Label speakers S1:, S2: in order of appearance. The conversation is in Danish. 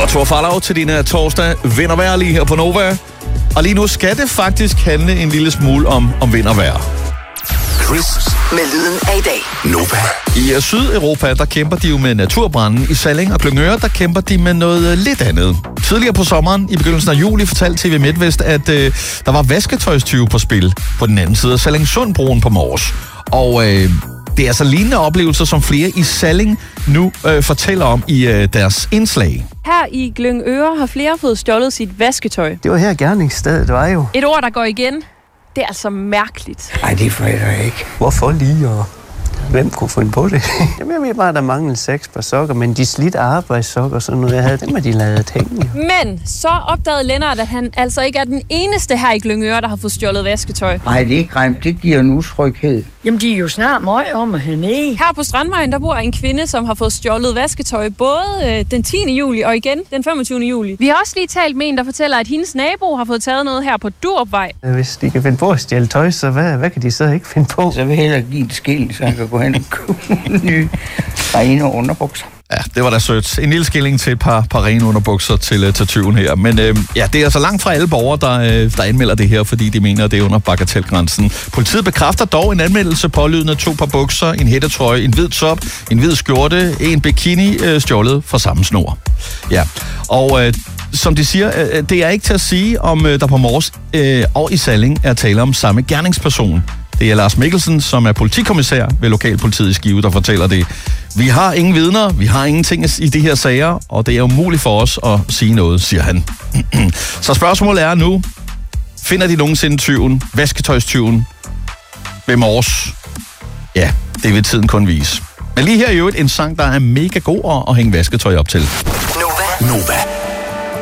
S1: Og Thor Farlov til din torsdag vind og vejr lige her på Nova. Og lige nu skal det faktisk handle en lille smule om vind og vejr.
S2: Chris med lyden af i dag. Nova.
S1: I Sydeuropa, der kæmper de jo med naturbranden. I Salling og Glyngøre, der kæmper de med noget lidt andet. Tidligere på sommeren, i begyndelsen af juli, fortalte TV MidtVest, at der var vasketøjstyve på spil på den anden side af Sallingsundbroen på Mors. Og det er altså lignende oplevelser, som flere i Salling nu fortæller om i deres indslag.
S3: Her i Glyngøre har flere fået stjålet sit vasketøj.
S4: Det var her gerningsstedet, var jo.
S3: Et ord, der går igen. Det er altså mærkeligt.
S4: Nej, det fatter jeg ikke. Hvorfor lige, og hvem kunne finde på det? Jamen, jeg ved bare, der manglede 6 par sokker, men de slidte arbejdssokker, sådan noget jeg havde, dem har de lavet hængende.
S3: Men så opdagede Lennart, at han altså ikke er den eneste her i Glyngøre, der har fået stjålet vasketøj.
S5: Nej, det er ikke grimt. Det giver en utryghed.
S6: Jamen, de er jo snart møg om at hernede.
S3: Her på Strandvejen, der bor en kvinde, som har fået stjålet vasketøj både den 10. juli og igen den 25. juli. Vi har også lige talt med en, der fortæller, at hendes nabo har fået taget noget her på Durupvej.
S4: Hvis de kan finde på at stjæle tøj, så hvad kan de så ikke finde på?
S5: Så vil jeg hellere give et skilt, så jeg kan gå hen og købe nye rene underbukser.
S1: Ja, det var da sødt. En lille skilling til et par rene underbukser til tyven her. Men ja, det er altså langt fra alle borgere, der anmelder det her, fordi de mener, at det er under bagatelgrænsen. Politiet bekræfter dog en anmeldelse pålydende 2 par bukser, en hættetrøje, en hvid top, en hvid skjorte, en bikini stjålet fra samme snor. Ja, og som de siger, det er ikke til at sige, om der på Mors og i Salling er tale om samme gerningsperson. Det er Lars Mikkelsen, som er politikommissær ved Lokalpolitiet i Skive, der fortæller det. Vi har ingen vidner, vi har ingenting i de her sager, og det er umuligt for os at sige noget, siger han. Så spørgsmålet er nu, finder de nogensinde tyven, vasketøjstyven ved Mors? Ja, det vil tiden kun vise. Men lige her i øvrigt en sang, der er mega god at hænge vasketøj op til.
S2: Nova.